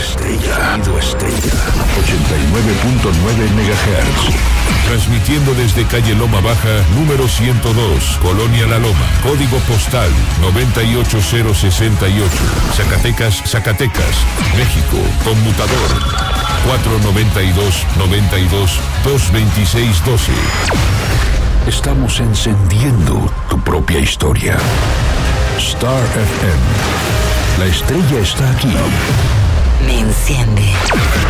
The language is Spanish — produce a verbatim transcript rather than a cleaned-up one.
estrella. Sonido estrella. ochenta y nueve punto nueve megahertz. Transmitiendo desde calle Loma Baja, número ciento dos, Colonia La Loma. Código postal noventa y ocho cero sesenta y ocho. Zacatecas, Zacatecas, México. Conmutador cuatro noventa y dos, noventa y dos, dos veintiséis doce. Estamos encendiendo tu propia historia. Star F M. La estrella está aquí. Me enciende.